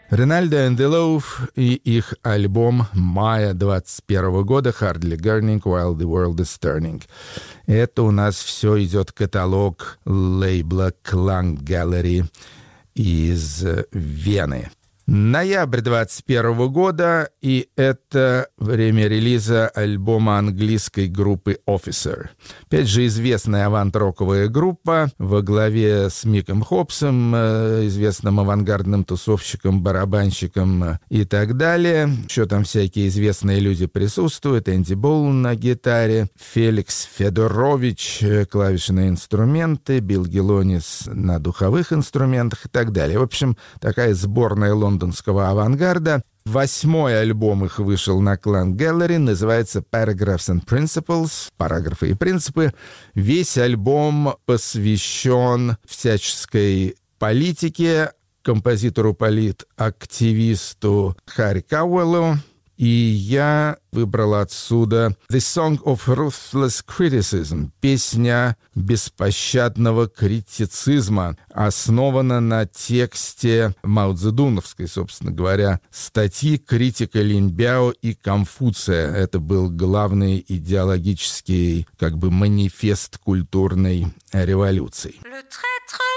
Ринальдо and the Loaf и их альбом мая 21 года «Hardly Gurning While the World is Turning». Это у нас все идет каталог лейбла Klang Gallery из Вены. Ноябрь 21 года, и это время релиза альбома английской группы Officer. Опять же, известная авант-роковая группа во главе с Миком Хопсом, известным авангардным тусовщиком, барабанщиком и так далее. Еще там всякие известные люди присутствуют. Энди Болн на гитаре, Феликс Федорович, клавишные инструменты, Билл Гелонис на духовых инструментах и так далее. В общем, такая сборная лондонского авангарда. 8-й альбом их вышел на Klang Gallery, называется Paragraphs and Principles, параграфы и принципы. Весь альбом посвящен всяческой политике, композитору-политактивисту Харри Кауэллу. И я выбрал отсюда «The Song of Ruthless Criticism», песня беспощадного критицизма, основана на тексте маоцзэдуновской, собственно говоря, статьи критика Линьбяо и Конфуция. Это был главный идеологический, манифест культурной революции.